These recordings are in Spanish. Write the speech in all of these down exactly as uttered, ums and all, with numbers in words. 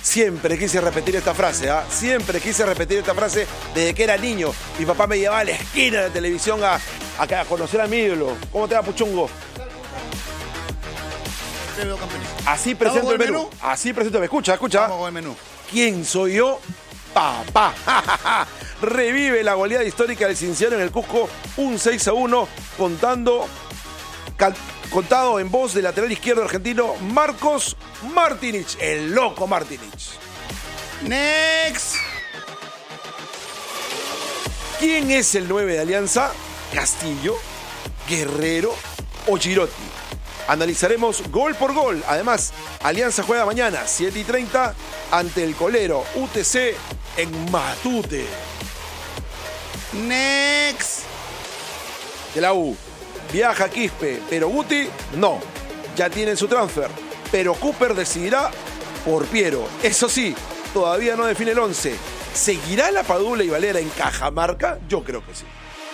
Siempre quise repetir esta frase, ¿ah? ¿eh? Siempre quise repetir esta frase desde que era niño. Mi papá me llevaba a la esquina de la televisión a, a, a conocer a mi ídolo. ¿Cómo te va, Puchungo? Así presento el menú? menú. Así presento. ¿Me escucha? ¿Escucha? Vamos con el menú. ¿Quién soy yo? Papá. Revive la goleada histórica del Cienciano en el Cusco, un seis a uno, contando, cal, contado en voz del lateral izquierdo argentino Marcos Martínez, el loco Martínez. Next. ¿Quién es el nueve de Alianza? ¿Castillo, Guerrero o Girotti? Analizaremos gol por gol. Además, Alianza juega mañana, siete y treinta, ante el colero U T C en Matute. Next. De la U. Viaja Quispe, pero Guti no. Ya tienen su transfer. Pero Cooper decidirá por Piero. Eso sí, todavía no define el once. ¿Seguirá la Padula y Valera en Cajamarca? Yo creo que sí.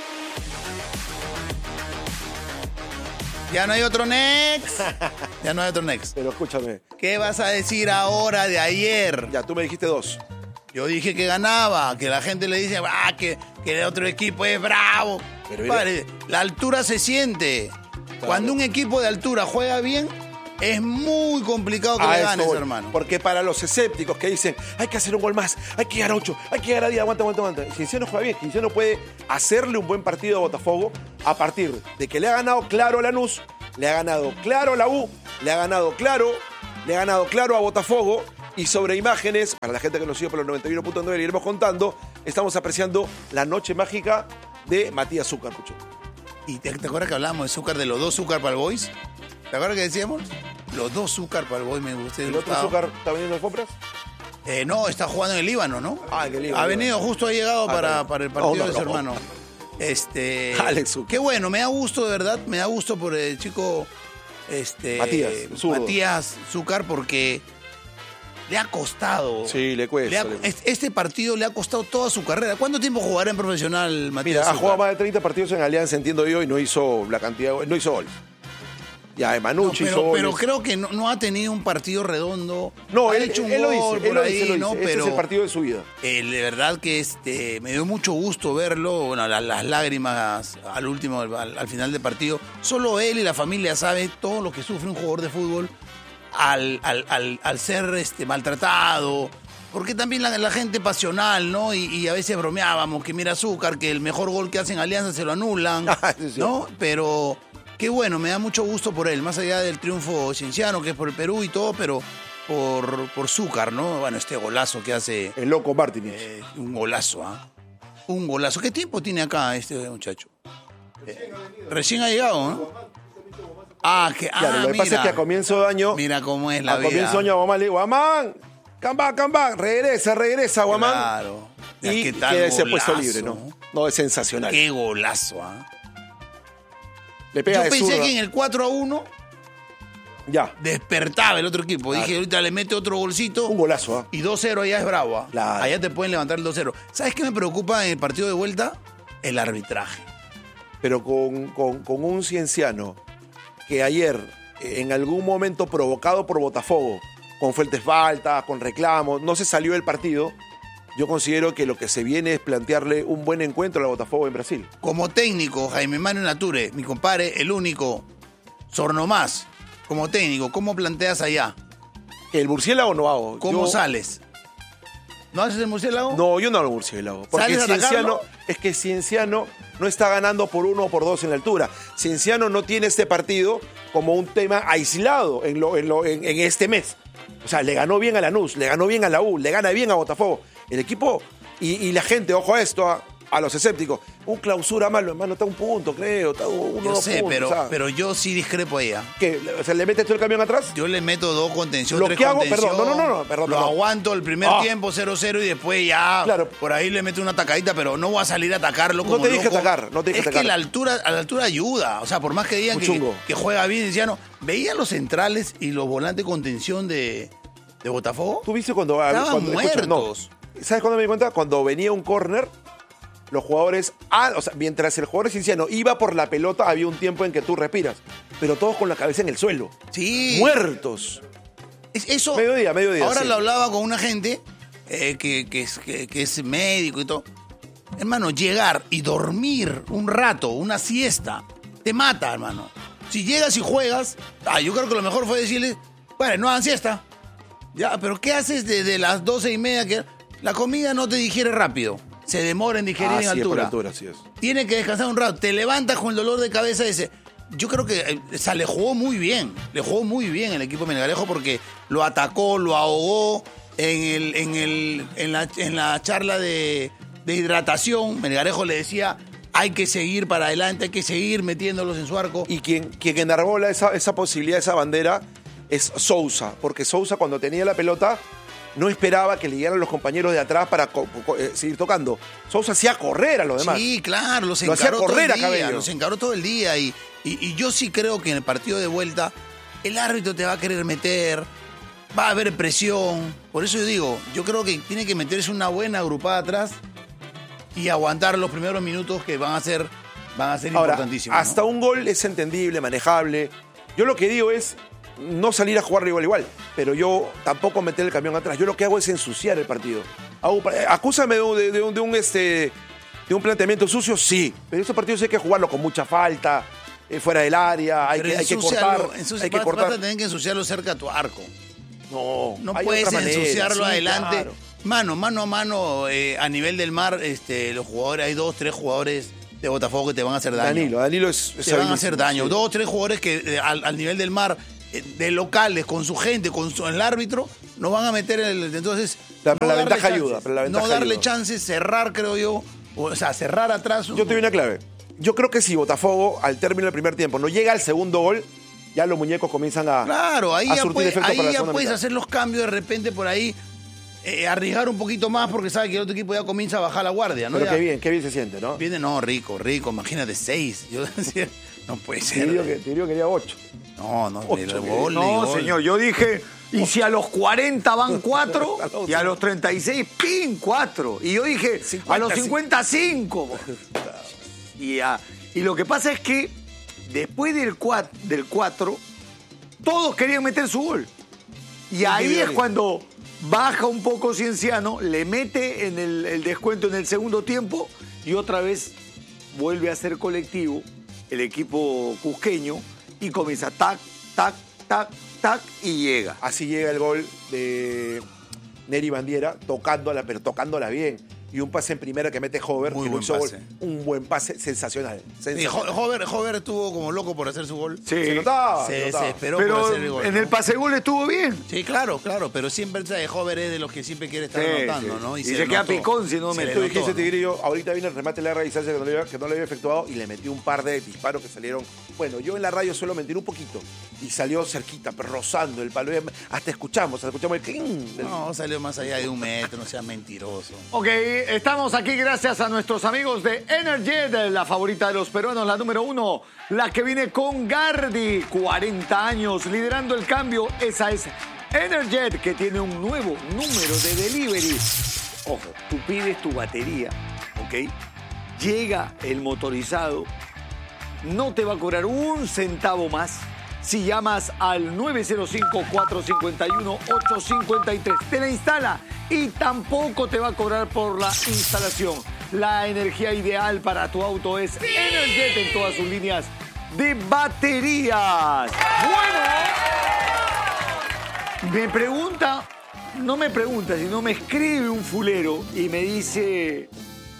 Ya no hay otro next. Ya no hay otro next. Pero escúchame. ¿Qué vas a decir ahora de ayer? Ya, tú me dijiste dos. Yo dije que ganaba, que la gente le dice, ah, que, que el otro equipo es bravo. Pero Padre, la altura se siente. Claro. Cuando un equipo de altura juega bien, es muy complicado que a le ganes, voy, hermano. Porque para los escépticos que dicen, hay que hacer un gol más, hay que llegar a ocho, hay que llegar a diez, aguanta, aguanta, aguanta. Cienciano juega bien, Cienciano puede hacerle un buen partido a Botafogo a partir de que le ha ganado claro a Lanús, le ha ganado claro a la U, le ha ganado claro, le ha ganado claro a Botafogo. Y sobre imágenes, para la gente que nos sigue por los noventa y uno punto nueve, le iremos contando, estamos apreciando la noche mágica de Matías Zúcar, Pucho. ¿Y te, te acuerdas que hablábamos de Zúcar, de los dos Zúcar para el Boys? ¿Te acuerdas que decíamos? Los dos Zúcar para el Boys me gusta. ¿El otro Zúcar está veniendo de compras? Eh, no, está jugando en el Líbano, ¿no? Ah, en el Líbano. Ha venido, justo ha llegado ah, para, no. para el partido oh, no, de su no. hermano. Este. Alex Zúcar. Qué bueno, me da gusto, de verdad, me da gusto por el chico este, Matías, Matías Zúcar, porque le ha costado. Sí, le cuesta. Le ha, le... Este partido le ha costado toda su carrera. ¿Cuánto tiempo jugará en profesional, Matías Mira, Zúcar? ha jugado más de treinta partidos en Alianza, entiendo yo, y no hizo la cantidad, no hizo goles. Ya, Emanucci no, pero, hizo goles. Pero creo que no, no ha tenido un partido redondo. No, ha él, hecho un él gol lo dice, por él lo ahí, dice, lo ¿no? dice. Pero este es el partido de su vida. Eh, de verdad que este, me dio mucho gusto verlo, bueno, las, las lágrimas al último, al, al final del partido. Solo él y la familia saben todo lo que sufre un jugador de fútbol al, al, al, al ser este, maltratado. Porque también la, la gente pasional, ¿no? Y, y a veces bromeábamos que mira Zúcar, que el mejor gol que hacen Alianza se lo anulan, ¿no? Pero qué bueno, me da mucho gusto por él, más allá del triunfo cienciano, que es por el Perú y todo, pero por, por Zúcar, ¿no? Bueno, este golazo que hace... El loco Martínez. Eh, un golazo, ¿ah? ¿eh? Un golazo. ¿Qué tiempo tiene acá este muchacho? Eh, recién ha llegado, ¿no? Ah, que, claro, ah, lo que mira, pasa es que a comienzo de año... Mira cómo es la a vida. A comienzo de año a Guamán le digo, Guamán, come back, come back, regresa, regresa, Guamán. Claro. Ya, y ¿qué tal queda ese golazo? puesto libre, ¿no? No, es sensacional. Qué golazo, ¿ah? ¿eh? Le pega Yo de pensé zurda. que en el cuatro a uno ya despertaba el otro equipo. Claro. Dije, ahorita le mete otro golcito. Un golazo, ¿ah? ¿eh? Y dos cero allá es bravo, ¿ah? Claro. Allá te pueden levantar el dos cero. ¿Sabes qué me preocupa en el partido de vuelta? El arbitraje. Pero con, con, con un cienciano que ayer, en algún momento provocado por Botafogo, con fuertes faltas, con reclamos, no se salió del partido. Yo considero que lo que se viene es plantearle un buen encuentro al Botafogo en Brasil. Como técnico, Jaime Manuel Nature, mi compadre, el único, Sornomás, como técnico, ¿cómo planteas allá? El murciélago no hago. ¿Cómo yo... sales? ¿No haces el murciélago? No, yo no hago el murciélago. Porque Cienciano, es que Cienciano no está ganando por uno o por dos en la altura. Cienciano no tiene este partido como un tema aislado en, lo, en, lo, en, en este mes. O sea, le ganó bien a Lanús, le ganó bien a la U, le gana bien a Botafogo. El equipo y, y la gente, ojo a esto, a, a los escépticos. Un clausura malo, hermano, está un punto, creo. Está uno, yo dos sé, puntos, pero, o sea, pero yo sí discrepo ahí. ¿Qué? O sea, ¿le metes tú el camión atrás? Yo le meto dos contención, Lo tres que hago, contención. perdón, no, no, no, perdón. Lo perdón. aguanto el primer ah. tiempo cero cero y después ya claro. por ahí le meto una atacadita, pero no voy a salir a atacarlo como No te dije loco. atacar, no te dije es atacar. que la altura, a la altura ayuda. O sea, por más que digan que, que juega bien, Cienciano, veía los centrales y los volantes de contención de, de Botafogo. ¿Tú viste cuando... Estaban cuando muertos. Escucha, no. ¿Sabes cuándo me di cuenta? Cuando venía un córner, los jugadores... Ah, o sea, mientras el jugador cienciano iba por la pelota, había un tiempo en que tú respiras. Pero todos con la cabeza en el suelo. Sí. Muertos. Es- Eso, Mediodía, mediodía, Ahora sí. lo hablaba con una gente eh, que, que, es, que, que es médico y todo. Hermano, llegar y dormir un rato, una siesta, te mata, hermano. Si llegas y juegas, ah, yo creo que lo mejor fue decirle, bueno, no hagan siesta. Ya, pero ¿qué haces desde las doce y media? Que la comida no te digiere rápido. Se demora en digerir Ah, en sí, es por altura. altura, así es. Tiene que descansar un rato. Te levantas con el dolor de cabeza ese. Yo creo que eh, o sea, le jugó muy bien. Le jugó muy bien el equipo de Melgarejo porque lo atacó, lo ahogó en, el, en, el, en, la, en la charla de, de hidratación. Melgarejo le decía, hay que seguir para adelante, hay que seguir metiéndolos en su arco. Y quien, quien enarbola esa, esa posibilidad, esa bandera, es Sousa. Porque Sousa, cuando tenía la pelota, no esperaba que le llegaran los compañeros de atrás para co- co- eh, seguir tocando. Sousa hacía correr a los demás. Sí, claro, los Lo hacía encaró todo correr el a día, Cabello. los encaró todo el día y, y, y yo sí creo que en el partido de vuelta el árbitro te va a querer meter, va a haber presión, por eso yo digo, yo creo que tiene que meterse una buena agrupada atrás y aguantar los primeros minutos que van a ser, van a ser Ahora, importantísimos. ¿no? hasta un gol es entendible, manejable. Yo lo que digo es no salir a jugar igual igual, pero yo tampoco meter el camión atrás. Yo lo que hago es ensuciar el partido. Hago, acúsame de, un- de- de un, de un, este, de un planteamiento sucio, sí, pero ese partido sí hay que jugarlo con mucha falta, eh, fuera del área, hay Pero que, hay que ensúcialo, cortar. ensucia- hay que vas- cortar. vas a tener que ensuciarlo cerca a tu arco. No, No hay puedes otra manera, ensuciarlo sí, adelante. claro. Mano, mano a mano, eh, a nivel del mar, este, los jugadores, hay dos, tres jugadores de Botafogo que te van a hacer daño. Danilo, Danilo es, es te van a habilísimo, hacer daño. sí. Dos, tres jugadores que eh, al, al nivel del mar, eh, de locales, con su gente, con su- el árbitro, nos van a meter en el. Entonces. La- la darle ventaja chances, ayuda, pero la ventaja no darle ayuda. chances, cerrar, creo yo. O sea, cerrar atrás. Yo te doy una clave. Yo creo que si Botafogo, al término del primer tiempo, no llega al segundo gol, ya los muñecos comienzan a, Claro, ahí a ya, surtir puede- efecto ahí para la ya segunda puedes mitad. hacer los cambios de repente por ahí. eh, arriesgar un poquito más porque sabe que el otro equipo ya comienza a bajar la guardia, ¿no? Pero Ya qué bien, qué bien se siente, ¿no? Viene, no, rico, rico, imagínate, seis. Yo decía, no puede ser. Tirio que, Tirio quería ocho. No, no, Ocho, ni el que- gol, ni No, gol. señor, yo dije, y si a los cuarenta van cuatro, y a los treinta y seis, pin, cuatro. Y yo dije, a los cincuenta, cinco. Y, a- y lo que pasa es que después del cuatro, del cuatro, todos querían meter su gol. Y ahí es cuando baja un poco Cienciano, le mete en el, el descuento en el segundo tiempo y otra vez vuelve a ser colectivo el equipo cusqueño y comienza tac, tac, tac, tac y llega. Así llega el gol de Neri Bandiera, tocándola, pero tocándola bien. Y un pase en primera que mete Hover, Muy que lo buen hizo gol. pase. Un buen pase sensacional. Sí, sensacional. Ho- Hover, Hover estuvo como loco por hacer su gol. Sí. Se notaba, se Se notaba. desesperó por Pero hacer el gol. en ¿no? el pase gol estuvo bien. Sí, claro, claro, pero siempre ¿sabes? Hover es de los que siempre quiere estar Sí, anotando, sí. ¿no? Y se le queda notó. picón si no Se mete. le Tú notó, dijiste, ¿no? Tigrillo, ahorita viene el remate de larga distancia que no, le había, que no le había efectuado y le metió un par de disparos que salieron. Bueno, yo en la radio suelo mentir un poquito y salió cerquita, pero rozando el palo. Hasta escuchamos, hasta escuchamos el cling. del- No, salió más allá de un metro, no seas mentiroso. Ok, estamos aquí gracias a nuestros amigos de Energet, la favorita de los peruanos, la número uno, la que viene con Gardi, cuarenta años, liderando el cambio. Esa es Energet, que tiene un nuevo número de delivery. Ojo, tú pides tu batería, ¿ok? Llega el motorizado, no te va a cobrar un centavo más si llamas al nueve cero cinco, cuatro cinco uno, ocho cinco tres. Te la instala y tampoco te va a cobrar por la instalación. La energía ideal para tu auto es Energet en todas sus líneas de baterías. Bueno, me pregunta, no me pregunta, sino me escribe un fulero y me dice: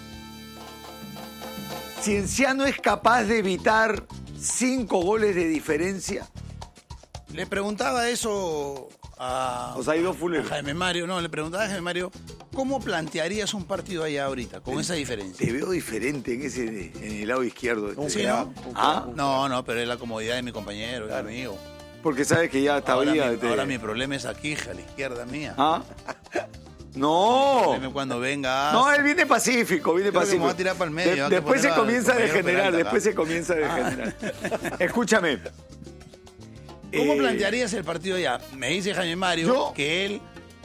¿Cienciano es capaz de evitar cinco goles de diferencia? Le preguntaba eso a, O sea, hay dos a fuleros. Jaime Mario, no, le preguntaba a Jaime Mario, ¿cómo plantearías un partido allá ahorita, con esa diferencia? Te veo diferente en ese en el lado izquierdo. Un Sí, crack, ¿no? un Ah. crack, un No, no, pero es la comodidad de mi compañero, de mi amigo. Porque sabes que ya está Ahora, había. mi, te- ahora mi problema es aquí, a la izquierda mía. ¿Ah? No. Dime cuando venga. No, él viene pacífico, viene Creo que me pacífico. voy a tirar para el medio, De- hay que después se poner al comienza a compañero degenerar, Peralta después acá. se comienza a degenerar. Escúchame. ¿Cómo Eh, plantearías el partido allá? Me dice Jaime Mario yo- que él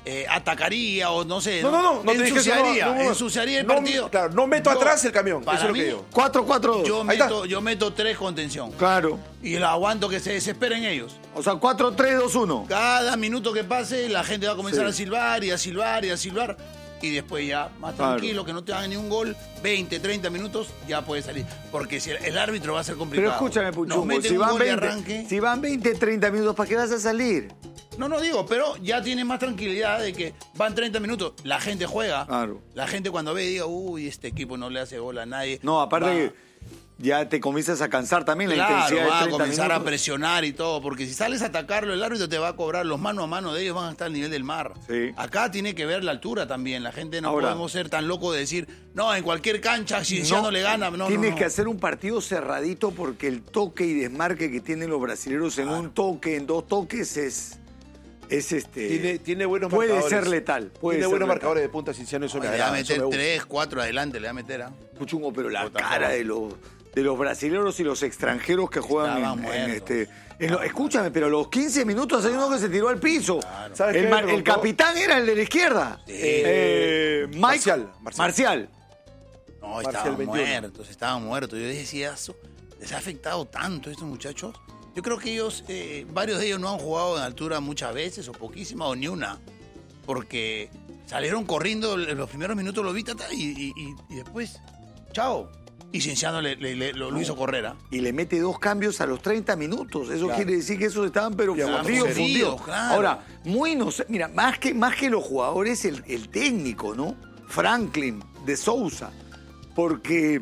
eh, atacaría o no sé, No, no, no, no te dije eso, ensuciaría, no, no, no. ensuciaría el No, partido. claro, no meto Yo, atrás el camión, para eso es lo mí, que digo. cuatro cuatro dos. Yo Ahí está. meto, yo meto tres contención. Claro. Y lo aguanto que se desesperen ellos. O sea, cuatro tres dos uno. Cada minuto que pase, la gente va a comenzar Sí. a silbar y a silbar y a silbar. Y después ya, más Claro. tranquilo, que no te hagan ni un gol, veinte, treinta minutos, ya puede salir. Porque si el, el árbitro va a ser complicado. Pero escúchame, Nos Puchungo, meten si un van, gol de veinte, arranque. si van veinte, treinta minutos, ¿para qué vas a salir? No, no digo, pero ya tienes más tranquilidad de que van treinta minutos, la gente juega. Claro. La gente cuando ve diga, uy, este equipo no le hace gol a nadie. No, aparte Va- que ya te comienzas a cansar también la Claro, intensidad de va a treinta comenzar minutos. a presionar y todo, porque si sales a atacarlo, el árbitro te va a cobrar, los mano a mano de ellos van a estar al nivel del mar. Sí. Acá tiene que ver la altura también, la gente no Ahora- podemos ser tan locos de decir, no, en cualquier cancha, si ya no le gana, no, Tienes no, no. que hacer un partido cerradito porque el toque y desmarque que tienen los brasileños en un toque, en dos toques, es, es este... Tiene, tiene buenos puede marcadores. ser letal. Puede tiene ser buenos letal. marcadores de punta Cienciano, eso me Le va a agrada, eso meter me gusta. tres, cuatro adelante, le va a meter, ¿ah? Puchungo, pero la Botafogo. cara de los, de los brasileños y los extranjeros que juegan Estaban en, en muertos. este... en lo- escúchame, pero a los quince minutos hay uno que se tiró al piso. ¿Sabes El, qué mar- me el preguntó? capitán era el de la izquierda. Eh, Mike- Marcial, Marcial. Marcial. No, Marcial estaban veintiuno. muertos, estaban muertos. Yo decía, eso, ¿les ha afectado tanto a estos muchachos? Yo creo que ellos, eh, varios de ellos no han jugado en altura muchas veces, o poquísimas, o ni una. Porque salieron corriendo en los primeros minutos, lo vi, tata, y, y- y- y después, chao. Y Cienciano le, le- le- lo, lo hizo correr, ¿ah? Y le mete dos cambios a los treinta minutos. Eso Claro. quiere decir que esos estaban pero Estaban fundidos, fundidos, fundidos. claro. Ahora, muy no sé, mira, más que, más que los jugadores, el, el técnico, ¿no? Franklin, de Sousa. Porque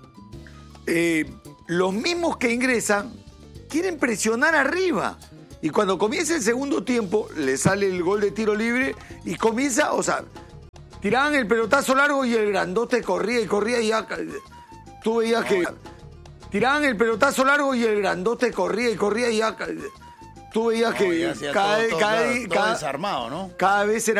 eh, los mismos que ingresan quieren presionar arriba. Y cuando comienza el segundo tiempo, le sale el gol de tiro libre y comienza, o sea, tiraban el pelotazo largo y el grandote corría y corría y ya... Tú veías que... Tiraban el pelotazo largo y el grandote corría y corría y ya... Tú veías No, que ya hacía cada, todo, todo, cada- todo cada- desarmado, ¿no? cada vez era